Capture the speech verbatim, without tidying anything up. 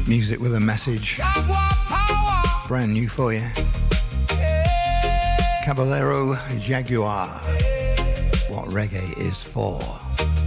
Music with a message. Brand new for you. Caballero Jaguar. What reggae is for.